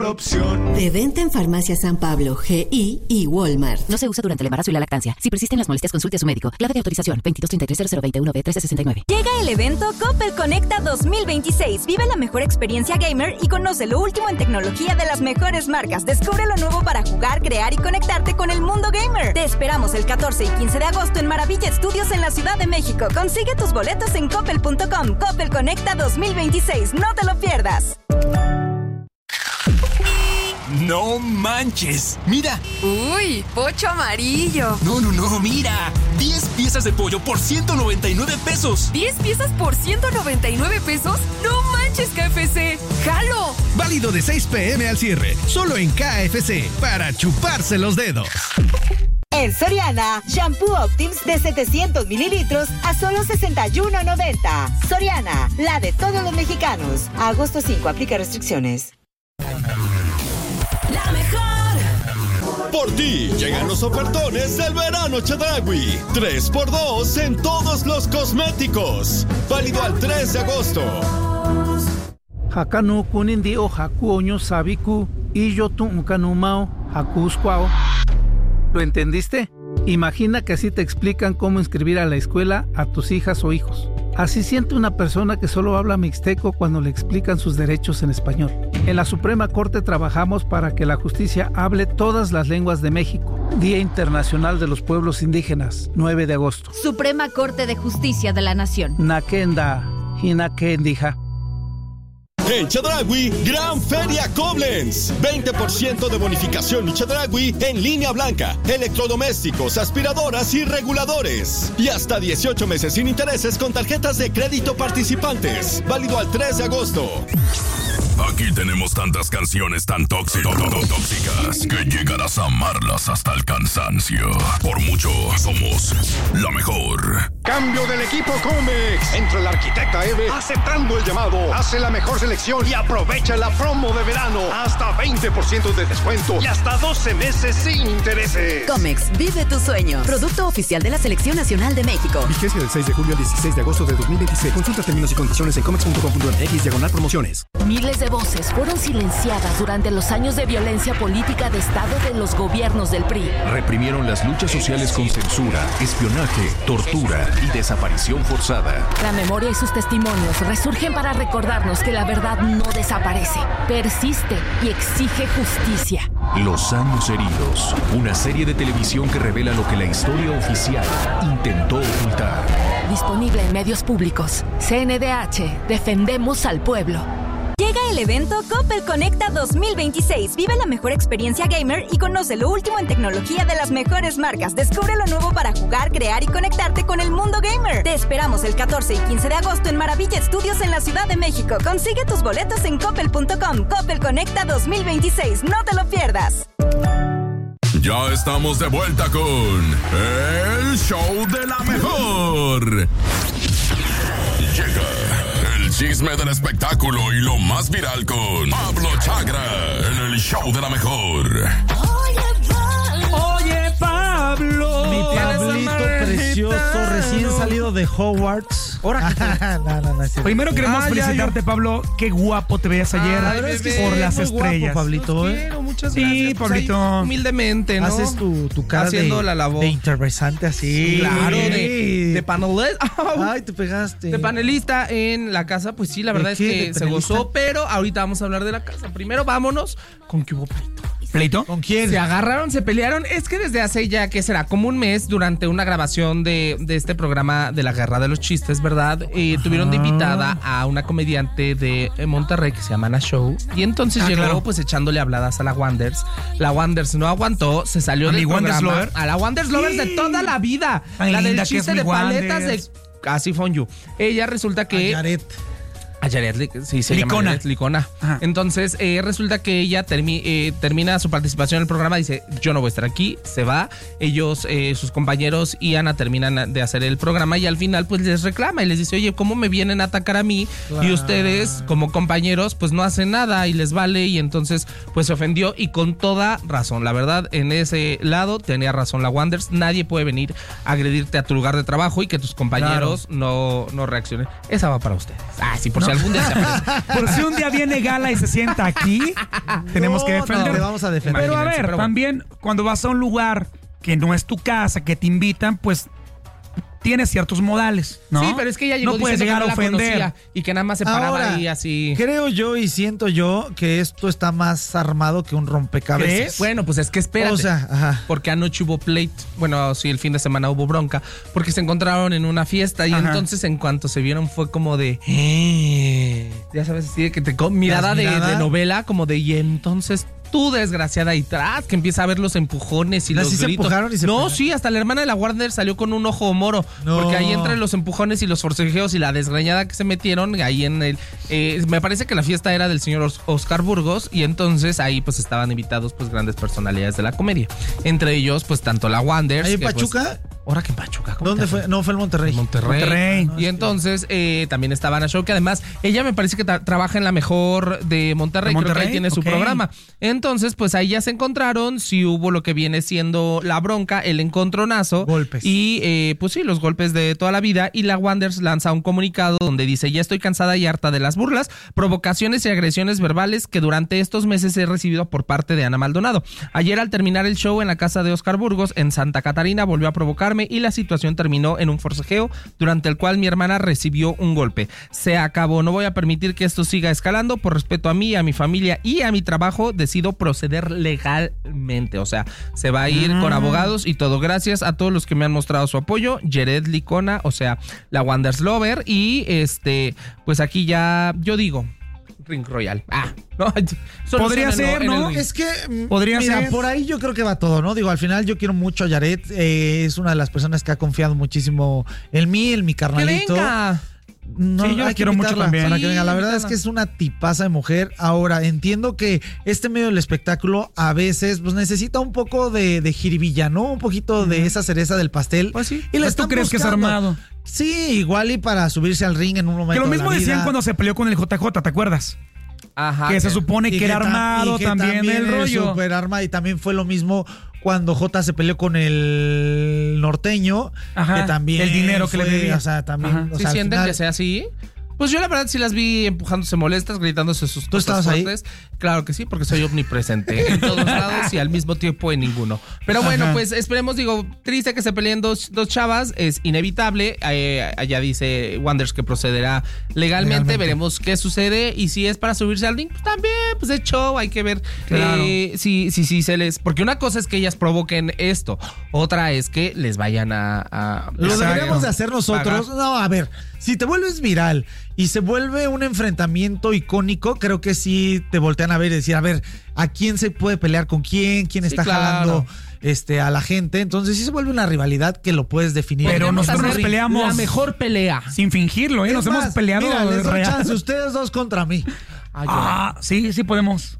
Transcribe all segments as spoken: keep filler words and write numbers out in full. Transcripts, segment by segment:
Opción. De venta en Farmacia San Pablo, G I y Walmart. No se usa durante el embarazo y la lactancia. Si persisten las molestias, consulte a su médico. Clave de autorización veintidós treinta y tres cero cero veintiuno B mil trescientos sesenta y nueve. Llega el evento Coppel Conecta dos mil veintiséis. Vive la mejor experiencia gamer y conoce lo último en tecnología de las mejores marcas. Descubre lo nuevo para jugar, crear y conectarte con el mundo gamer. Te esperamos el catorce y quince de agosto en Maravilla Studios en la Ciudad de México. Consigue tus boletos en coppel punto com. Coppel Conecta dos mil veintiséis. No te lo pierdas. ¡No manches! ¡Mira! ¡Uy! ¡Pocho amarillo! No, no, no, mira. diez piezas de pollo por ciento noventa y nueve pesos. ¿diez piezas por ciento noventa y nueve pesos? ¡No manches, K F C! ¡Jalo! Válido de seis pm al cierre. Solo en K F C. Para chuparse los dedos. En Soriana, shampoo Optims de setecientos mililitros a solo sesenta y uno noventa. Soriana, la de todos los mexicanos. A agosto cinco, aplica restricciones. La mejor. Por ti llegan los ofertones del verano Chedraui. tres por dos en todos los cosméticos. Válido al tres de agosto. Hakanu kunindi o haku oño sabiku y yo tu ukanumao hakusquao. ¿Lo entendiste? Imagina que así te explican cómo inscribir a la escuela a tus hijas o hijos. Así siente una persona que solo habla mixteco cuando le explican sus derechos en español. En la Suprema Corte trabajamos para que la justicia hable todas las lenguas de México. Día Internacional de los Pueblos Indígenas, nueve de agosto. Suprema Corte de Justicia de la Nación. Nakenda, Hinakendija. En Chedraui, Gran Feria Koblenz. veinte por ciento de bonificación y Chedraui en línea blanca, electrodomésticos, aspiradoras y reguladores. Y hasta dieciocho meses sin intereses con tarjetas de crédito participantes. Válido al tres de agosto. Aquí tenemos tantas canciones tan tóxicas, tóxicas que llegarás a amarlas hasta el cansancio. Por mucho, somos la mejor. Cambio del equipo Comex. Entra la arquitecta Eve aceptando el llamado. Hace la mejor selección y aprovecha la promo de verano. Hasta veinte por ciento de descuento y hasta doce meses sin intereses. Comex, vive tu sueño. Producto oficial de la Selección Nacional de México. Vigencia del seis de julio al dieciséis de agosto de dos mil veintiséis. Consulta términos y condiciones en comex punto com punto m x diagonal promociones. Miles de voces fueron silenciadas durante los años de violencia política de Estado de los gobiernos del P R I. Reprimieron las luchas sociales con censura, espionaje, tortura y desaparición forzada. La memoria y sus testimonios resurgen para recordarnos que la verdad no desaparece, persiste y exige justicia. Los años heridos, una serie de televisión que revela lo que la historia oficial intentó ocultar. Disponible en medios públicos. C N D H, defendemos al pueblo. Llega el evento Coppel Conecta dos mil veintiséis. Vive la mejor experiencia gamer y conoce lo último en tecnología de las mejores marcas. Descubre lo nuevo para jugar, crear y conectarte con el mundo gamer. Te esperamos el catorce y quince de agosto en Maravilla Studios en la Ciudad de México. Consigue tus boletos en coppel punto com. Coppel Conecta dos mil veintiséis. No te lo pierdas. Ya estamos de vuelta con el show de la mejor. Llega el chisme del espectáculo y lo más viral con Pablo Chagra en el show de la mejor. Oye, Pablo. Mi Pablito precioso, recién salido de Hogwarts. Ahora no, no, no, es Primero queremos ah, felicitarte, ya, yo... Pablo. Qué guapo te veías ayer ah, es que por las estrellas. Guapo, Pablito, ¿eh? Quiero, muchas gracias. Sí, Pablito. Pues humildemente, ¿no? Haces tu, tu cara haciendo de, la labor. de interesante así. Claro, de, de panelista. Ay, te pegaste. De panelista en la casa, pues sí, la verdad es que se gozó, pero ahorita vamos a hablar de la casa. Primero vámonos con que hubo pleito. ¿Pleito? ¿Con quién? Se agarraron, se pelearon. Es que desde hace ya, ¿qué será? Como un mes, durante una grabación de, de este programa de la Guerra de los Chistes, ¿verdad? Eh, tuvieron de invitada a una comediante de Monterrey que se llama Ana Show. Y entonces ah, llegó claro. pues echándole habladas a la Wanders. La Wanders no aguantó, se salió ¿A del programa. Lover? A la Wanders sí. Lovers de toda la vida. Ay, la del chiste de paletas Wanders. de casi fonyu. Ella resulta que... Ayaret. Ayaret, sí, se Licona. llama Ayaret Licona. Ajá. Entonces, eh, resulta que ella termi- eh, termina su participación en el programa, dice, yo no voy a estar aquí, se va. Ellos, eh, sus compañeros y Ana terminan de hacer el programa y al final, pues, les reclama y les dice, oye, ¿cómo me vienen a atacar a mí? Claro. Y ustedes, como compañeros, pues, no hacen nada y les vale. Y entonces, pues, se ofendió y con toda razón. La verdad, en ese lado tenía razón la Wanders. Nadie puede venir a agredirte a tu lugar de trabajo y que tus compañeros claro. no, no reaccionen. Esa va para ustedes. Ah, sí, por no, si algún día se aparece. Por si un día viene Gala y se sienta aquí, tenemos No, que defender. no, le vamos a defender. Pero a Imagínense, ver, pero bueno. también cuando vas a un lugar que no es tu casa, que te invitan, pues tienes ciertos modales, ¿no? Sí, pero es que ella llegó no puedes diciendo llegar que a no la ofender. conocía y que nada más se paraba Ahora, ahí así. Creo yo y siento yo que esto está más armado que un rompecabezas. ¿Crees? Bueno, pues es que espérate. O sea, ajá. Porque anoche hubo pleito. Bueno, sí, el fin de semana hubo bronca. Porque se encontraron en una fiesta y Ajá. entonces en cuanto se vieron fue como de... "Eh", ya sabes, así de que te... co- Mirada de, mirada? de novela, como de... Y entonces... Tú, desgraciada, y tras, que empieza a ver los empujones y ¿Así los se gritos. empujaron y se no, pegaron? sí, hasta la hermana de la Warner salió con un ojo moro. No. Porque ahí entre los empujones y los forcejeos y la desgreñada que se metieron, ahí en el... eh, me parece que la fiesta era del señor Os- Oscar Burgos y entonces ahí pues estaban invitados pues grandes personalidades de la comedia. Entre ellos pues tanto la Wanders... ¿Ahí en que, pues, Pachuca? ahora que en Pachuca. ¿cómo ¿Dónde te fue? No, fue en Monterrey. Monterrey. Monterrey. Ah, no, Y es entonces eh, también estaba Ana Show, que además ella me parece que tra- trabaja en la mejor de Monterrey, ¿De creo que Monterrey? ahí tiene su Ok. programa. Entonces, pues ahí ya se encontraron, sí hubo lo que viene siendo la bronca, el encontronazo. Golpes. Y eh, pues sí, los golpes de toda la vida. Y la Wanders lanza un comunicado donde dice: ya estoy cansada y harta de las burlas, provocaciones y agresiones verbales que durante estos meses he recibido por parte de Ana Maldonado. Ayer al terminar el show en la casa de Oscar Burgos en Santa Catarina volvió a provocarme y la situación terminó en un forcejeo durante el cual mi hermana recibió un golpe. Se acabó, no voy a permitir que esto siga escalando. Por respeto a mí, a mi familia y a mi trabajo, decido proceder legalmente. O sea, se va a ir Mm. con abogados y todo. Gracias a todos los que me han mostrado su apoyo. Jared Licona, o sea, la Wanders Lover. Y este, pues aquí ya, yo digo, Ring Royal. Ah, no, solo Podría son en- ser, en el ¿no? ring. Es que, mm, Podría mira, ser. por ahí yo creo que va todo, ¿no? Digo, al final yo quiero mucho a Yaret. eh, es una de las personas que ha confiado muchísimo en mí, en mi ¡Que carnalito. venga! No, Sí, yo la hay que quiero mucho invitarla también. para que Sí, venga. La verdad es invitarla. que es una tipaza de mujer. Ahora, entiendo que este medio del espectáculo a veces pues necesita un poco de, de jiribilla, ¿no? Un poquito de esa cereza del pastel. Pues sí. Y la Pues, ¿tú están crees que es buscando. armado? Sí, igual y para subirse al ring en un momento Que lo de mismo la decían vida. cuando se peleó con el J J, ¿te acuerdas? Ajá. que se supone Y que era tam- armado y que también, el rollo. super arma, y también fue lo mismo cuando J se peleó con el norteño, Ajá, que también el dinero que le fue, debía. o sea, también, Ajá. o ¿Sí sea, al sienten final- que sea así? Pues yo la verdad sí las vi empujándose molestas, gritándose sus ¿Tú cosas estabas ahí? fuertes. Claro que sí, porque soy omnipresente en todos lados y al mismo tiempo en ninguno. Pero bueno, Ajá. pues esperemos, digo, triste que se peleen dos, dos chavas, es inevitable. Eh, allá dice Wanders que procederá legalmente. Legalmente. Veremos qué sucede y si es para subirse al ring, pues también, pues es show, hay que ver Claro. eh, si, si, si se les... Porque una cosa es que ellas provoquen esto, otra es que les vayan a... a Lo Exacto. deberíamos de hacer nosotros. Pagar. No, a ver, si te vuelves viral y se vuelve un enfrentamiento icónico, creo que sí te voltean a ver y decir, a ver, ¿a quién se puede pelear con quién? ¿Quién Sí, está claro. jalando este, a la gente? Entonces sí se vuelve una rivalidad que lo puedes definir. Pero Podemos nosotros nos hacer peleamos. la mejor pelea. Sin fingirlo, ¿eh? Es Nos más, hemos peleado mira, les doy real. chance, ustedes dos contra mí. Ay, yo- Ah, sí, sí podemos.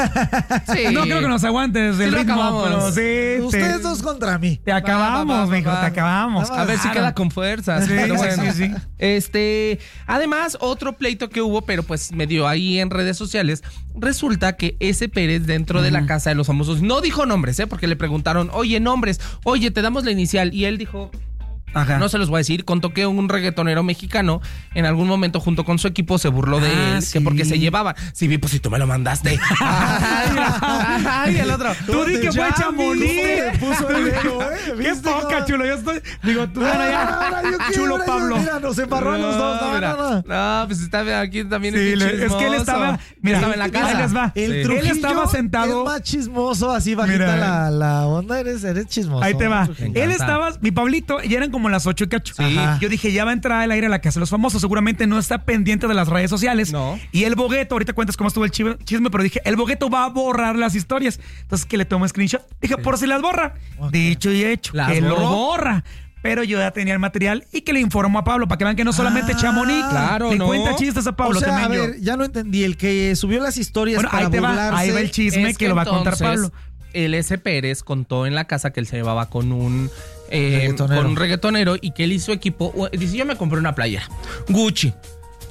Sí. No creo que nos aguantes Sí el lo ritmo, acabamos. pero sí. Ustedes te, dos contra mí. te acabamos, Va, va, va, mijo, va, te va. acabamos. A ver si Claro. queda con fuerzas. Sí, pero sí, bueno. sí, sí. Este, además, otro pleito que hubo, pero pues me dio ahí en redes sociales, resulta que ese Pérez dentro de la casa de los famosos no dijo nombres, ¿eh? Porque le preguntaron, oye, nombres, oye, te damos la inicial. Y él dijo... Ajá. No se los voy a decir, contó que un reggaetonero mexicano en algún momento junto con su equipo se burló de Ah, él, sí. que porque se llevaba. Sí, vi, pues si tú me lo mandaste. ay, ay, el otro. Tú di que fue Ya, Chamonix. me puso el dedo, ¿eh? Qué ¿Viste poca, cómo? chulo. Yo estoy. Digo, tú, Ah, ahora ya. ahora yo qué, Chulo ahora yo, Pablo. mira, nos embarró a los dos. No, mira. no, no. No, pues está aquí también. Sí, es, bien le- es que él chismoso. estaba. Mira, estaba en la ahí casa. les va. El Sí. Él Trujillo estaba sentado. es más chismoso, así bajita Mira. la, la onda, eres, eres chismoso. Ahí te va. Me encanta. Él estaba, mi Pablito, y eran como las ocho y cacho. Sí. Ajá. Yo dije, ya va a entrar al aire a la casa de los famosos. Seguramente no está pendiente de las redes sociales. No. Y el Bogueto, ahorita cuentas cómo estuvo el chisme, chisme, pero dije, el Bogueto va a borrar las historias. Entonces, que le tomo screenshot. Dije, por si las borra. Ok. Dicho y hecho, ¿Las que lo borró? borra. Pero yo ya tenía el material y que le informó a Pablo para que vean que no solamente Ah, Chamonix claro, le no. cuenta chistes a Pablo o sea, a también yo. ver, ya no entendí. El que subió las historias Bueno, para ahí te va, burlarse. ahí va el chisme Es que, lo va a contar entonces, Pablo. El S. Pérez contó en la casa que él se llevaba con un eh, Reggaetonero. con un reggaetonero y que él y su equipo uh, dice, yo me compré una playera Gucci.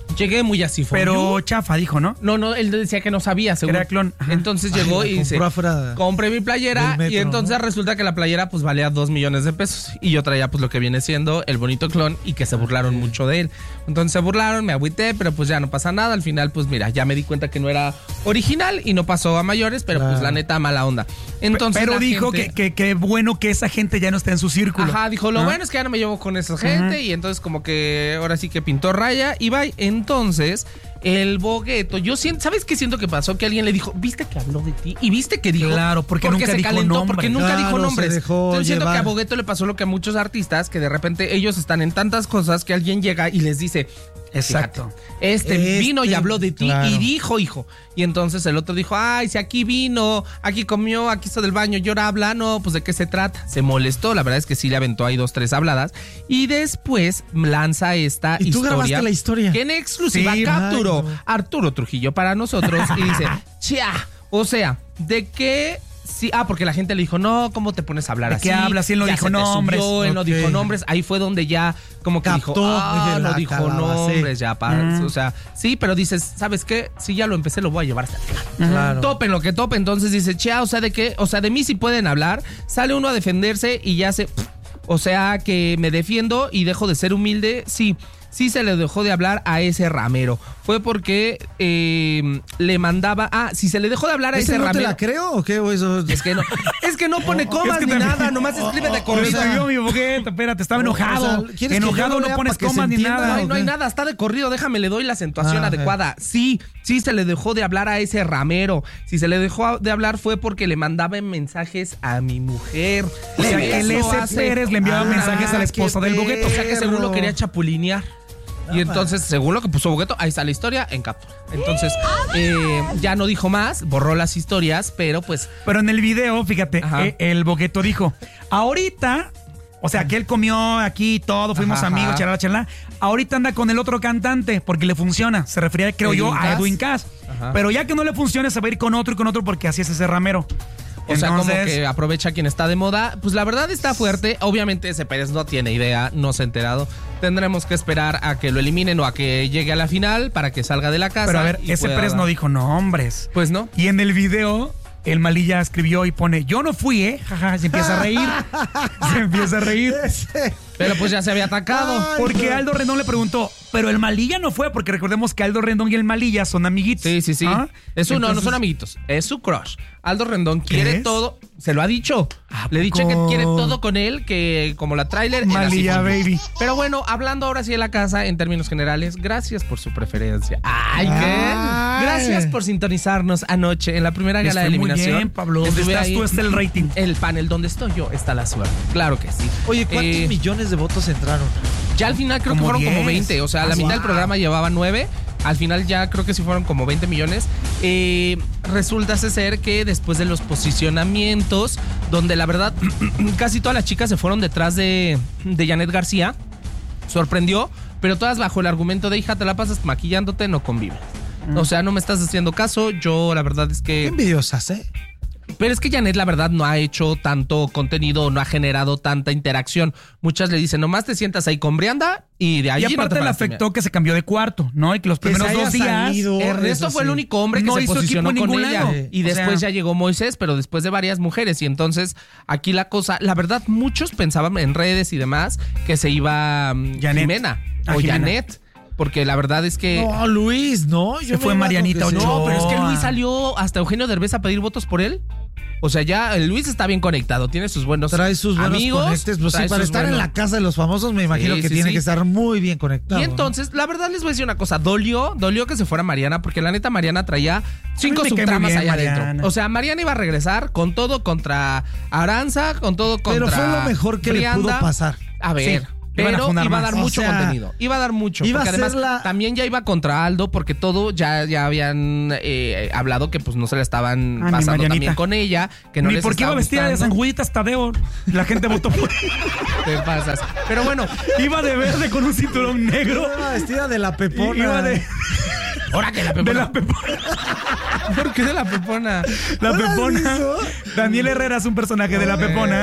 Llegué muy así, fue. Pero chafa, dijo, ¿no? No, no, él decía que no sabía, seguro. Era clon. Ajá. Entonces llegó Ay, y dice, afuera compré mi playera metro, y entonces ¿no? resulta que la playera pues valía dos millones de pesos. Y yo traía pues lo que viene siendo el bonito clon y que se burlaron okay. mucho de él. Entonces se burlaron, me agüité, pero pues ya no pasa nada. Al final pues mira, ya me di cuenta que no era original y no pasó a mayores, pero claro. pues la neta mala onda. Entonces, pero dijo gente, que, que, que bueno que esa gente ya no está en su círculo. Ajá, dijo, lo ¿Ah? bueno es que ya no me llevo con esa gente. Uh-huh. Y entonces como que ahora sí que pintó raya y bye. Entonces el bogueto, yo siento, ¿sabes qué siento que pasó? Que alguien le dijo, ¿viste que habló de ti? ¿Y viste que dijo? Claro, porque, porque nunca se dijo calentó, nombre. porque nunca claro, dijo nombres. Entonces siento llevar. que a Bogueto le pasó lo que a muchos artistas, que de repente ellos están en tantas cosas que alguien llega y les dice, exacto. Fíjate, este, este vino y habló de ti claro. y dijo, hijo. Y entonces el otro dijo, ay, si aquí vino, aquí comió, aquí hizo del baño, y ahora habla, no, pues ¿de qué se trata? Se molestó, la verdad es que sí le aventó ahí dos, tres habladas. Y después lanza esta ¿Y tú historia. grabaste la historia? Que en exclusiva sí, capturó ay, no. Arturo Trujillo para nosotros y dice, chia, o sea, ¿de qué? Sí, ah, porque la gente le dijo, no, ¿cómo te pones a hablar ¿De así? qué hablas? Si él no ya dijo nombres. Subió, él no okay. dijo nombres. Ahí fue donde ya como que Captó, dijo, ah, dije, no la dijo calabacé. nombres ya para, Mm. o sea, sí, pero dices, ¿sabes qué? Si ya lo empecé, lo voy a llevar hasta el final. Claro. Topen lo que tope, entonces dice, chia, o sea, ¿de qué? O sea, de mí sí pueden hablar. Sale uno a defenderse y ya se... O sea, que me defiendo y dejo de ser humilde, sí. Sí se le dejó de hablar a ese ramero. Fue porque eh, le mandaba... Ah, si se le dejó de hablar a ¿Ese ese no ramero... te la creo o qué? O eso... Es que no, es que no pone comas es que ni también, nada, nomás escribe de corrido. O sea, yo, mi bogueto, espérate, estaba enojado. O sea, ¿quieres enojado, que yo lo no lea pones para que comas se ni entienda? nada. No, no hay nada, está de corrido, déjame, le doy la acentuación Ah, adecuada. Sí, sí se le dejó de hablar a ese ramero. Si se le dejó de hablar fue porque le mandaba mensajes a mi mujer. O sea, Eso el S. hace- Pérez le enviaba Ah, mensajes a la esposa del bogueto. O sea que según lo perro. quería chapulinear. Y entonces, según lo que puso Bogueto, ahí está la historia en captura. Entonces, eh, ya no dijo más, borró las historias, pero pues... Pero en el video, fíjate, Ajá. eh, el bogueto dijo, ahorita, o sea, que él comió aquí todo, fuimos Ajá, amigos, ajá. charla, charla. Ahorita anda con el otro cantante porque le funciona. Se refería, creo yo, ¿Edwin a Cass? Edwin Cass. Ajá. Pero ya que no le funcione, se va a ir con otro y con otro porque así es ese ramero. O sea, Entonces, como que aprovecha quien está de moda. Pues la verdad está fuerte. Obviamente ese Pérez no tiene idea, no se ha enterado. Tendremos que esperar a que lo eliminen o a que llegue a la final para que salga de la casa. Pero a ver, y ese pueda Pérez dar- no dijo nombres. Pues no. Y en el video, el Malilla escribió y pone, yo no fui, ¿eh? Jaja, se empieza a reír. Se empieza a reír. Pero pues ya se había atacado. Ay, Porque no. Aldo Rendón le preguntó, pero el Malilla no fue, porque recordemos que Aldo Rendón y el Malilla son amiguitos. Sí, sí, sí. ¿Ah? Es uno, no Entonces, son amiguitos. Es su crush. Aldo Rendón quiere ¿Crees? todo. Se lo ha dicho. ¿A Le he dicho que poco? quiere todo con él, que como la tráiler. él así Malilla, fue. baby. Pero bueno, hablando ahora sí de la casa, en términos generales, gracias por su preferencia. Ay, ¿qué? Ay. Gracias por sintonizarnos anoche en la primera Les gala de fue muy eliminación. bien, Pablo. ¿Dónde Estuve estás ahí. tú? Está el rating. El panel donde estoy yo está la suerte. Claro que sí. Oye, ¿cuántos Eh, millones de votos entraron? Ya al final creo Como que fueron como diez. veinte. O sea, la Ah, mitad sí. del programa llevaba nueve. Al final ya creo que sí fueron como veinte millones. Eh, resulta ser que después de los posicionamientos, donde la verdad casi todas las chicas se fueron detrás de, de Janet García, sorprendió, pero todas bajo el argumento de, hija, te la pasas maquillándote, no convives. Mm. O sea, no me estás haciendo caso. Yo la verdad es Qué que... envidiosas, ¿eh? Pero es que Janet, la verdad, no ha hecho tanto contenido, no ha generado tanta interacción. Muchas le dicen, nomás te sientas ahí con Brianda y de ahí Y aparte no te le paraste, afectó que se cambió de cuarto, ¿no? Y que los Que primeros se haya dos días... salido. Ernesto Eso fue el sí. único hombre que No se hizo posicionó equipo en con ningún ella. lado. Y O después sea- ya llegó Moisés, pero después de varias mujeres. Y entonces aquí la cosa, la verdad, muchos pensaban en redes y demás que se iba um, Janet. Jimena Ah, o Jimena. Janet. Porque la verdad es que... No, Luis, ¿no? Yo Se me fue iba Marianita con que se- Ochoa. No, pero es que Oh. Luis salió hasta Eugenio Derbez a pedir votos por él. O sea, ya el Luis está bien conectado, tiene sus buenos Trae sus buenos amigos. conectes. Pues sí, trae para sus estar en buenos- la casa de los famosos me imagino Sí, que sí, tiene sí. que estar muy bien conectado. Y entonces, la verdad les voy a decir una cosa, dolió, dolió que se fuera Mariana, porque la neta Mariana traía cinco me cae muy subtramas bien allá Mariana. adentro. O sea, Mariana iba a regresar con todo contra Aranza, con todo contra Pero fue lo mejor que Brianda. le pudo pasar. A ver. Sí, iban a Pero funar iba a más. dar O mucho sea, contenido. Iba a dar mucho. iba Porque a ser además la- también ya iba contra Aldo, porque todo ya, ya habían eh, hablado que pues no se la estaban Ah, mi pasando Marianita. también con ella. Que no Ni les porque iba estaba vestida de gustando. San Juditas Tadeo. La gente votó por... Te pasas. Pero bueno, Iba de verde con un cinturón negro. Iba vestida de la pepona. Iba de... ahora que la De pepona. la pepona. ¿Por qué de la pepona? La ¿No la has pepona. visto? Daniel Herrera es un personaje de la pepona.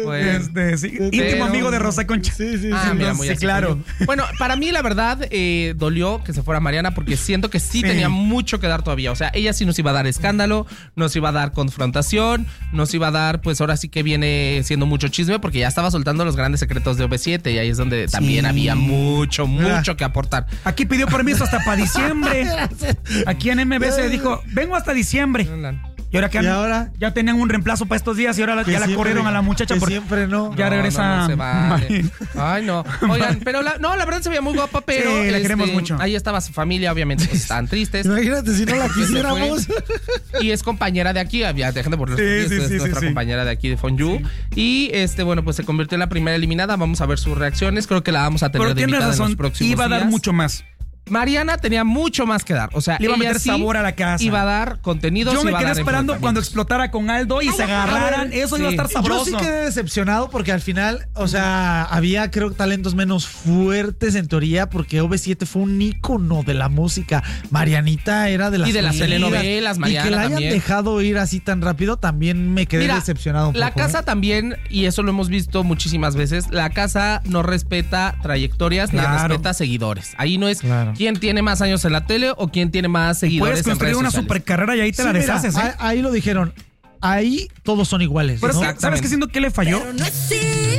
Bueno. Este, sí, Pero- íntimo amigo de Rosa Concha. Sí, sí, Ah, mira, muy sí, así claro. como yo. Bueno, para mí la verdad eh, dolió que se fuera Mariana porque siento que sí, Sí. tenía mucho que dar todavía. O sea, ella sí nos iba a dar escándalo, nos iba a dar confrontación, nos iba a dar, pues ahora sí que viene siendo mucho chisme porque ya estaba soltando los grandes secretos de O V siete y ahí es donde también había mucho, mucho que aportar. Aquí pidió permiso hasta para diciembre. Aquí en M B S dijo, vengo hasta diciembre. Y ahora que ¿Y ahora? ya tenían un reemplazo para estos días y ahora Que ya la siempre- corrieron a la muchacha que por siempre no. ya No, regresa. no, no se vale. Mari. Ay, no. Oigan, pero la, no, la verdad se veía muy guapa, pero Sí, la este, queremos mucho. Ahí estaba su familia, obviamente, pues, estaban tristes. Imagínate si no la Que se quisiéramos. fue. Y es compañera de aquí, había, dejen de poner Sí, es, sí, es sí, nuestra sí, sí. compañera de aquí de Fonju. Y este, bueno, pues se convirtió en la primera eliminada. Vamos a ver sus reacciones. Creo que la vamos a tener Pero de tienes invitada en los razón, próximos iba a dar días. mucho más. Mariana tenía mucho más que dar. O sea, Le iba a ella meter sí sabor a la casa. Iba a dar contenido. Yo me quedé esperando cuando explotara con Aldo y se agarraran. Eso iba a estar sabroso. Yo sí quedé decepcionado porque al final, o sea, había creo talentos menos fuertes en teoría porque O V siete fue un ícono de la música. Marianita era de las Y de las queridas. telenovelas, Y Mariana que la hayan también. dejado ir así tan rápido también me quedé Mira, decepcionado un la poco. casa ¿eh? también, y eso lo hemos visto muchísimas veces, la casa no respeta trayectorias ni Claro. respeta seguidores. Ahí no es Claro. quién tiene más años en la tele o quién tiene más seguidores Puedes en construir redes una sociales. super carrera y ahí te Sí, la mira, deshaces, ¿eh? ahí, ahí lo dijeron. Ahí todos son iguales. Pero ¿no? ¿sabes- ¿sabes qué siento que le falló? Eh,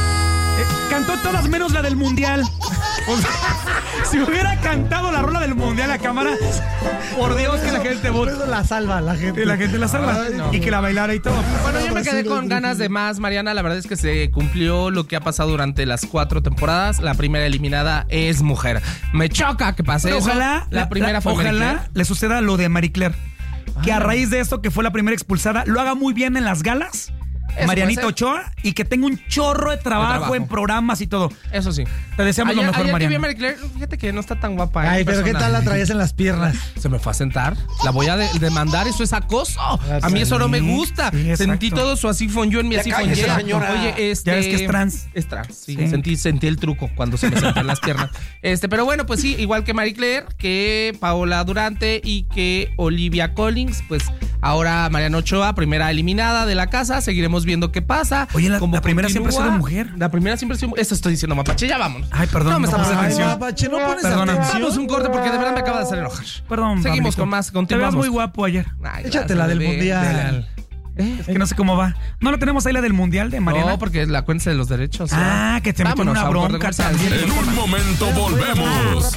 cantó todas menos la del mundial. O sea, si hubiera cantado la rola del mundial a cámara, por Dios que la gente Por vote. eso la salva la gente. Que la gente la salva. Ay, no. Y que la bailara y todo. Bueno, yo me quedé con ganas de más, Mariana. La verdad es que se cumplió lo que ha pasado durante las cuatro temporadas. La primera eliminada es mujer. Me choca que pase Pero eso. ojalá, la, primera fue Marie ojalá Claire. le suceda lo de Marie Claire. Que a raíz de esto, que fue la primera expulsada, lo haga muy bien en las galas. Eso Marianita puede ser. Ochoa, y que tenga un chorro de trabajo, trabajo. en programas y todo. Eso sí. Te deseamos Ayer, lo mejor, ayer que vi a Mariana. Marie Claire, fíjate que no está tan guapa. ¿eh? Ay, pero ¿qué Persona. tal la traías en las piernas? Se me fue a sentar. La voy a de- demandar. Eso es acoso. A mí eso no me gusta. Sí, exacto. Sentí todo su así yo en mi Ya así cállese, fonllea. señora. Oye, este. Ya ves que es trans. Es trans, sí. Sí. Sentí, sentí el truco cuando se me sentan las piernas. Este, pero bueno, pues sí, igual que Marie Claire, que Paola Durante y que Olivia Collins, pues ahora Mariana Ochoa, primera eliminada de la casa. Seguiremos viendo qué pasa. Oye, la- cómo la primera siempre ha sido continúa. mujer. La primera siempre ha sido mujer. Eso estoy diciendo, Mapache, ya vámonos. Ay, perdón. No me está puse poniendo Ay, atención. Mapache, no pones Perdona. atención. Vamos un corte porque de verdad me acaba de hacer enojar. Perdón, Seguimos Pablito. con más, Te continuamos. ves muy guapo ayer. Ay, Échate gracias, la del bebé. mundial. Es que no sé cómo va. ¿No la tenemos ahí la del mundial de Mariana? No, porque la cuenta de los derechos. Ah, ¿no? que te meten Vámonos una a un corte bronca comercial. también. En un momento volvemos.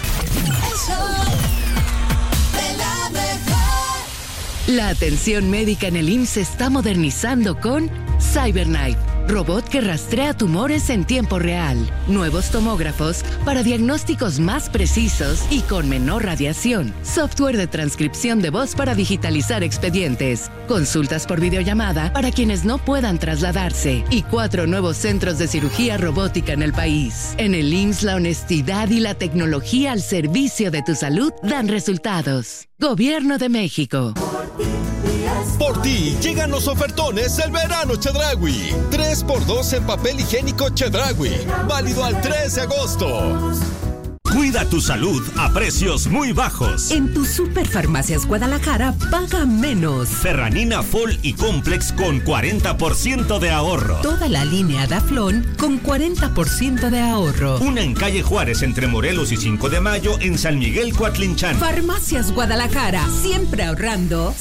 La atención médica en el I M S S se está modernizando con CyberKnife, robot que rastrea tumores en tiempo real. Nuevos tomógrafos para diagnósticos más precisos y con menor radiación. Software de transcripción de voz para digitalizar expedientes. Consultas por videollamada para quienes no puedan trasladarse. Y cuatro nuevos centros de cirugía robótica en el país. En el I M S S la honestidad y la tecnología al servicio de tu salud dan resultados. Gobierno de México. Por ti llegan los ofertones del verano Chedraui. tres por dos en papel higiénico Chedraui. Válido al tres de agosto. Cuida tu salud a precios muy bajos. En tu Superfarmacias Guadalajara paga menos. Ferranina Fol y Complex con cuarenta por ciento de ahorro. Toda la línea Daflón con cuarenta por ciento de ahorro. Una en calle Juárez entre Morelos y cinco de mayo en San Miguel Coatlinchán. Farmacias Guadalajara, siempre ahorrando,